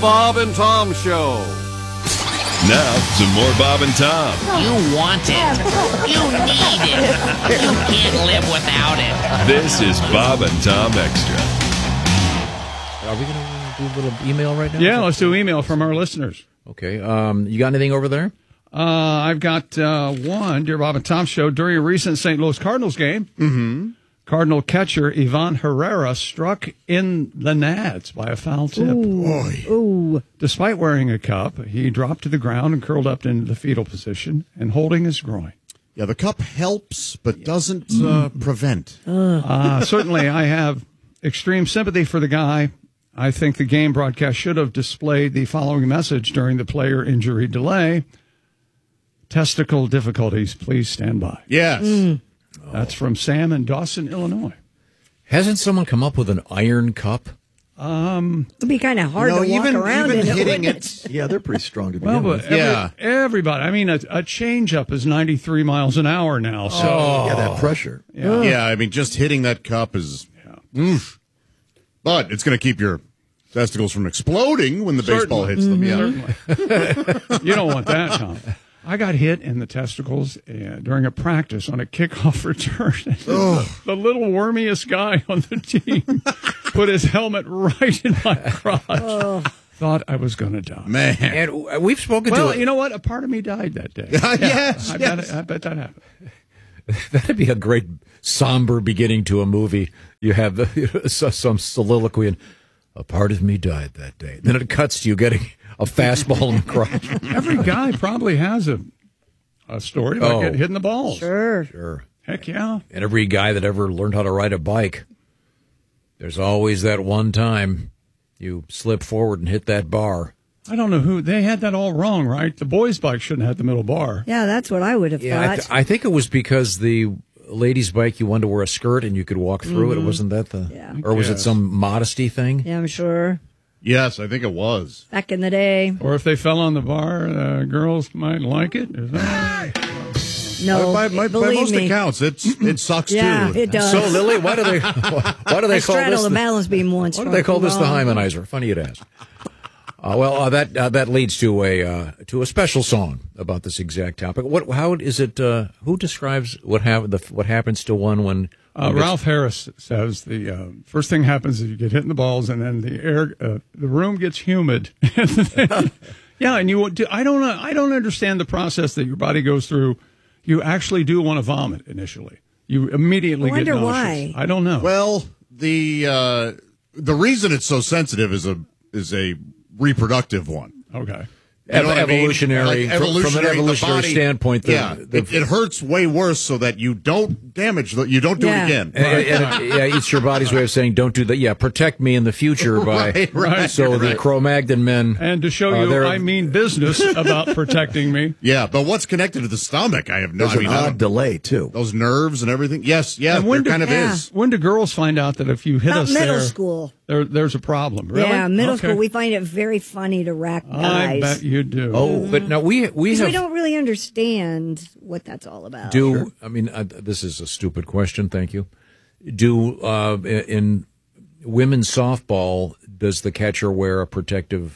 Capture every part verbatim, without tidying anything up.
Bob and Tom Show. Now, some more Bob and Tom. You want it. You need it. You can't live without it. This is Bob and Tom Extra. Are we going to do a little email right now? Yeah, let's do email from our listeners. Okay. Um, you got anything over there? Uh, I've got uh, one, Dear Bob and Tom Show. During a recent Saint Louis Cardinals game, mm-hmm. Cardinal catcher Ivan Herrera struck in the nads by a foul tip. Ooh. Ooh. Despite wearing a cup, he dropped to the ground and curled up into the fetal position and holding his groin. Yeah, the cup helps, but doesn't uh, prevent. Uh, certainly, I have extreme sympathy for the guy. I think the game broadcast should have displayed the following message during the player injury delay. Testicle difficulties, please stand by. Yes. Mm. That's from Sam in Dawson, Illinois. Hasn't someone come up with an iron cup? Um, It'd be kind of hard you know, to walk even, around even in hitting it. it. Yeah, they're pretty strong to well, begin but with. every, yeah. everybody. I mean, a, a change-up is ninety-three miles an hour now. So Oh. Yeah, that pressure. yeah. Yeah, I mean, just hitting that cup is... Yeah. Oof. But it's going to keep your testicles from exploding when the baseball hits them. Yeah. Certainly. You don't want that, Tom. I got hit in the testicles uh, during a practice on a kickoff return. The little wormiest guy on the team put his helmet right in my crotch. Oh. Thought I was going to die. Man. And we've spoken Well, to... you know what? A part of me died that day. yes, I, yes. Bet, I bet that happened. That'd be a great somber beginning to a movie. You have uh, some soliloquy and a part of me died that day. Then it cuts to you getting a fastball in the crotch. Every guy probably has a a story about Oh. getting hit in the balls. Sure. Sure. Heck yeah. And every guy that ever learned how to ride a bike, there's always that one time you slip forward and hit that bar. I don't know who. They had that all wrong, right? The boys' bike shouldn't have the middle bar. Yeah, that's what I would have Yeah, I, thought. th- I think it was because the ladies' bike, you wanted to wear a skirt and you could walk through it. It wasn't that the, Yeah. or was it Yes. some modesty thing? yeah, I'm sure. Yes, I think it was. Back in the day. Or if they fell on the bar, uh, girls might like it. Is that No, by, by, by believe most me. accounts, it's it sucks Yeah, too. it does. So, Lily, why do they, why do they I call straddled this? the The, balance beam once. why do they call this the wrong. Hymenizer? Funny you'd ask. Uh, well, uh, that uh, that leads to a uh, to a special song about this exact topic. What? How is it? Uh, who describes what hap- the, what happens to one when? Uh, when gets- Ralph Harris says the uh, first thing happens is you get hit in the balls, and then the air, uh, the room gets humid. And then, yeah, and you do. I don't know. I don't understand the process that your body goes through. You actually do want to vomit initially. You immediately I wonder get nauseous. why. I don't know. Well, the uh, the reason it's so sensitive is a is a reproductive one. Okay. You know what I mean? evolutionary, Like from- from an evolutionary, the evolutionary body- standpoint, the, yeah, the, it, it hurts way worse so that you don't damage, the, you don't do Yeah. it again. And, and it, yeah, it's your body's way of saying, "Don't do that." Yeah, protect me in the future by Right, right, so the right. Cro-Magnon men. And to show uh, you they're- I mean business about protecting me. Yeah, but what's connected to the stomach? I have no. There's I mean, an I odd don't- delay, too. those nerves and everything. Yes, yeah, And there when do- kind of Yeah. is. When do girls find out that if you hit About us middle there, school. there, there's a problem? Really? Yeah, middle Okay. school. We find it very funny to rack I guys. bet you do. Oh, but now we we Because have we don't really understand what that's all about. do. I mean, uh, this is a stupid question. Thank you. Do uh, in women's softball, does the catcher wear a protective?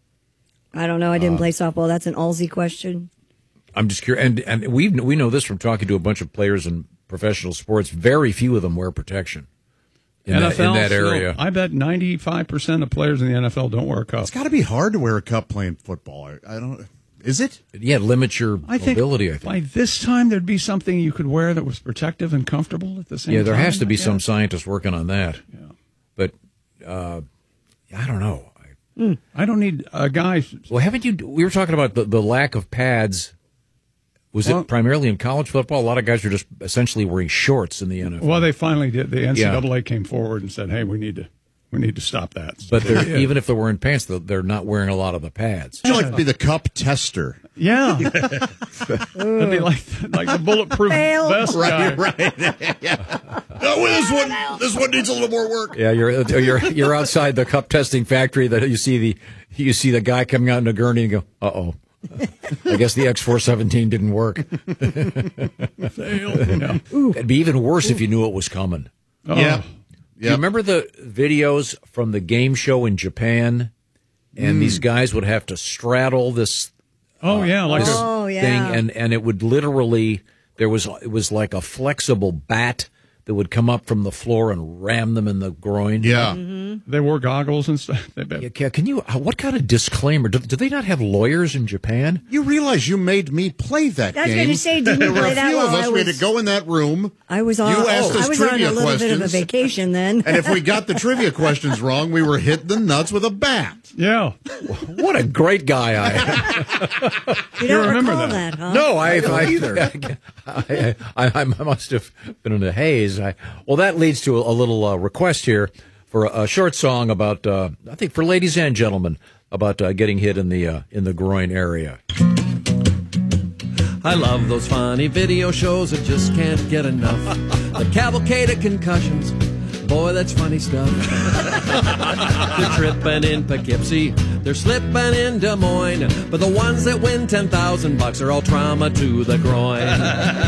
I don't know. I didn't Uh, play softball. That's an Aussie question. I'm just curious, and and we we know this from talking to a bunch of players in professional sports. Very few of them wear protection in, N that, F L, in that still, area. I bet ninety-five percent of players in the N F L don't wear a cup. It's got to be hard to wear a cup playing football. I, I don't. Is it? Yeah, limit your I think mobility. I think. by this time there'd be something you could wear that was protective and comfortable at the same time. Yeah, there has to be I some guess. scientist working on that. Yeah. But uh, I don't know. I, I don't need a guy. well, haven't you? We were talking about the, the lack of pads. Was Well- it primarily in college football? A lot of guys were just essentially wearing shorts in the N F L. Well, they finally did. The N C double A Yeah. came forward and said, "Hey, we need to, we need to stop that." So but they they're, did. even if they're wearing pants, they're- they're not wearing a lot of the pads. I'd like to be the cup tester. yeah, that'd be like like the bulletproof Fail. vest guy. Right. yeah. No, well, this one, this one needs a little more work. Yeah, you're you're you're outside the cup testing factory. That you see the you see the guy coming out in a gurney and go, "Uh oh." I guess the X four seventeen didn't work. Yeah. It'd be even worse if you knew it was coming. Oh. Yeah. Do you remember the videos from the game show in Japan and these guys would have to straddle this Oh yeah, like this a, Oh, yeah. thing, and and it would literally there was it was like a flexible bat that would come up from the floor and ram them in the groin. Yeah. they wore goggles and stuff. They bet. Yeah, Can can you? uh, What kind of disclaimer? Do, do they not have lawyers in Japan? You realize you made me play that I was game. going to say, didn't There you were play a that few while of us. I We had to was, go in that room. I was on, You asked oh, us I was on a trivia little bit of a questions. vacation then. And if we got the trivia questions wrong, we were hit the nuts with a bat. Yeah, What a great guy I am! you don't remember recall that? that, huh? No, I, don't I either. I, I, I must have been in a haze. I, well, that leads to a, a little uh, request here for a, a short song about, uh, I think, for ladies and gentlemen, about uh, getting hit in the uh, in the groin area. I love those funny video shows, I just can't get enough. The cavalcade of concussions, boy, that's funny stuff. They're tripping in Poughkeepsie, they're slipping in Des Moines, but the ones that win ten thousand bucks are all trauma to the groin.